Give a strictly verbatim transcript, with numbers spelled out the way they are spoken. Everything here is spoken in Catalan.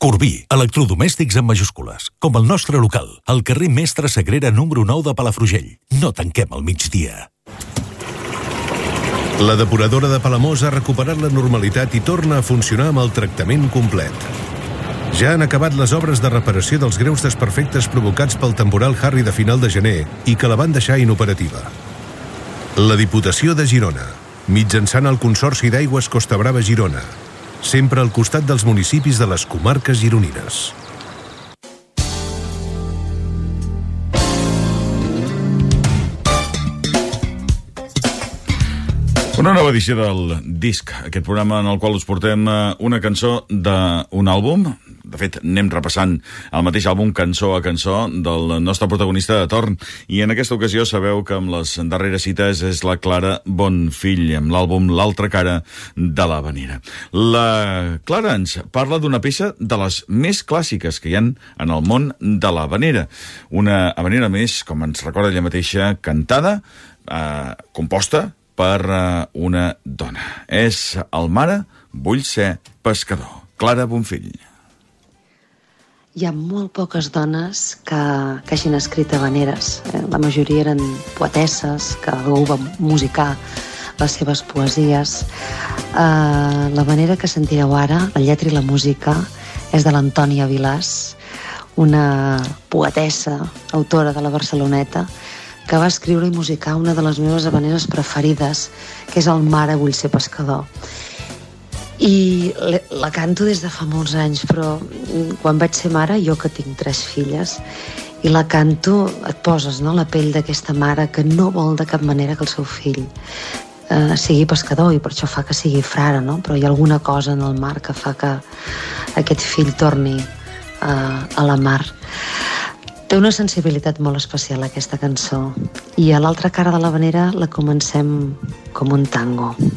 Corbí, electrodomèstics en majúscules, com el nostre local, al carrer Mestre Sagrera número nou de Palafrugell. No tanquem al migdia. La depuradora de Palamós ha recuperat la normalitat i torna a funcionar amb el tractament complet. Ja han acabat les obres de reparació dels greus desperfectes provocats pel temporal Harry de final de gener i que la van deixar inoperativa. La Diputació de Girona, mitjançant el Consorci d'Aigües Costa Brava Girona, sempre al costat dels municipis de les comarques gironines. Una nova edició del Disc, aquest programa en el qual us portem una cançó d'un àlbum. De fet, anem repassant el mateix àlbum cançó a cançó del nostre protagonista de torn. I en aquesta ocasió sabeu que amb les darreres cites és la Clara Bonfill, amb l'àlbum L'altra cara de l'Havanera. La Clara ens parla d'una peça de les més clàssiques que hi ha en el món de l'Havanera. Una havanera més, com ens recorda ella mateixa, cantada, eh, composta per eh, una dona. És el Mare vull ser pescador. Clara Bonfill. Hi ha molt poques dones que, que hagin escrit havaneres. La majoria eren poetesses, que algú va musicar les seves poesies. Uh, l'havanera que sentireu ara, la lletra i la música, és de l'Antònia Vilàs, una poetessa, autora de la Barceloneta, que va escriure i musicar una de les meves havaneres preferides, que és el Mare vull ser pescador. I la canto des de fa molts anys, però quan vaig ser mare, jo que tinc tres filles, i la canto, et poses, no?, la pell d'aquesta mare que no vol de cap manera que el seu fill eh, sigui pescador, i per això fa que sigui frare, no? Però hi ha alguna cosa en el mar que fa que aquest fill torni eh, a la mar. Té una sensibilitat molt especial aquesta cançó, i a l'altra cara de l'havanera la comencem com un tango.